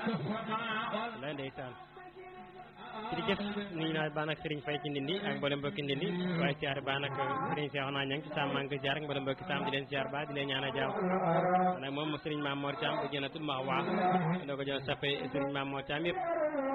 wallaay ndeysaan jërëjëf nuyu naa baax nag Serigne Faye ci Ndindi ak mboolem mbokki Ndindi waaye siyaar baax nag Serigne Cheikhouna Niang ci Sam maa ngi koy siyaar ak mboolem mbokki Sam di leen siyaar baax di leen ñaanal jàmm nag moom Serigne Mame Mor Thiam bu Jannatul Mahwa doo ko jox sappe Serigne Mame Mor Thiam yëpp